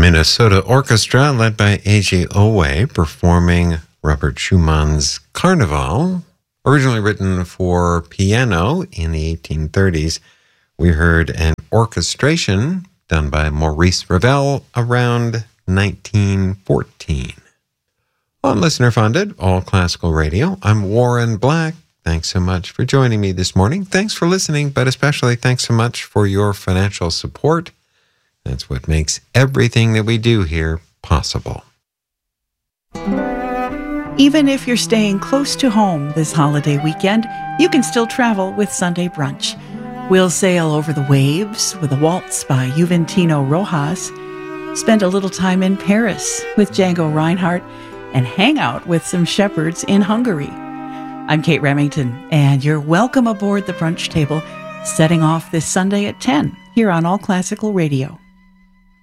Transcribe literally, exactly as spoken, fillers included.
Minnesota Orchestra, led by A J Owe, performing Robert Schumann's Carnival, originally written for piano in the eighteen thirties. We heard an orchestration done by Maurice Ravel around nineteen fourteen. On Listener Funded, All Classical Radio, I'm Warren Black. Thanks so much for joining me this morning. Thanks for listening, but especially thanks so much for your financial support. That's what makes everything that we do here possible. Even if you're staying close to home this holiday weekend, you can still travel with Sunday Brunch. We'll sail over the waves with a waltz by Juventino Rojas, spend a little time in Paris with Django Reinhardt, and hang out with some shepherds in Hungary. I'm Kate Remington, and you're welcome aboard the brunch table, setting off this Sunday at ten here on All Classical Radio.